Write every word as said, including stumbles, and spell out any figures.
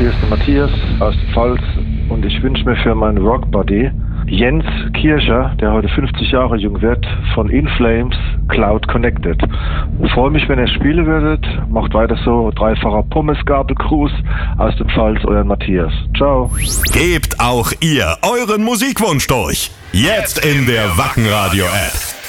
hier ist der Matthias aus der Pfalz und ich wünsche mir für meinen Rockbuddy Jens Kircher, der heute fünfzig Jahre jung wird, von In Flames Cloud Connected. Ich freue mich, wenn ihr spielen würdet. Macht weiter so. Dreifacher Pommesgabelgruß aus dem Pfalz, euer Matthias. Ciao. Gebt auch ihr euren Musikwunsch durch. Jetzt in der Wacken Radio App.